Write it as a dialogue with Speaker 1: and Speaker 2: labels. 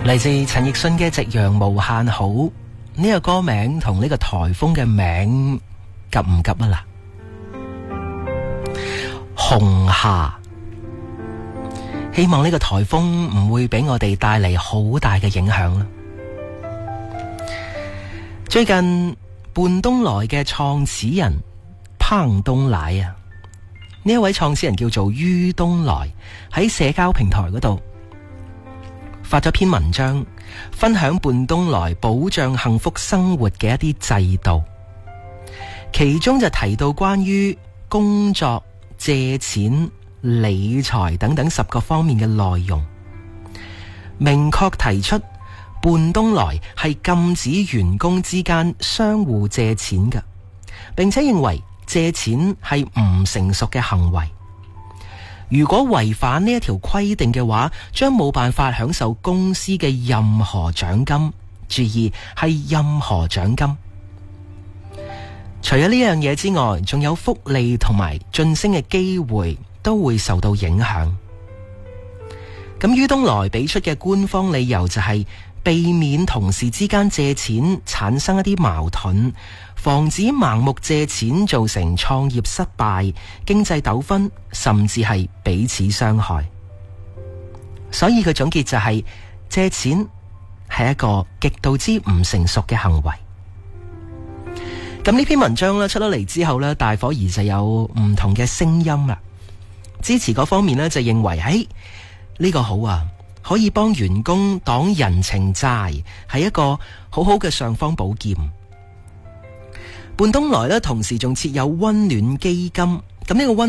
Speaker 1: 嚟自陳奕迅嘅《夕陽無限好》，呢個歌名同呢個颱風嘅名夾唔夾啊啦？紅霞，希望呢個颱風唔會俾我哋帶嚟好大嘅影響啦。最近伴東來嘅創始人彭東來啊，呢一位創始人叫做于東來，喺社交平台嗰度發咗篇文章，分享伴東來保障幸福生活嘅一啲制度，其中就提到關於工作、借錢、理財等等10個方面嘅內容，明確提出伴東來係禁止員工之間相互借錢嘅，並且認為借錢係唔成熟嘅行為。如果違反呢一條規定嘅話，將冇辦法享受公司嘅任何獎金，注意係任何獎金。除咗呢樣嘢之外，仲有福利同埋晉升嘅機會都會受到影響。咁于東來俾出嘅官方理由就係避免同事之間借錢產生一啲矛盾，防止盲目借錢造成創業失敗、經濟糾紛，甚至係彼此傷害。所以佢總結就係借錢係一個極度之唔成熟嘅行為。咁呢篇文章咧出咗嚟之後咧，大伙兒就有唔同嘅聲音啦。支持嗰方面咧就認為，呢個好啊，可以幫員工擋人情債，係一個好好嘅尚方寶劍。伴東來咧同時仲設有溫暖基金，咁呢個溫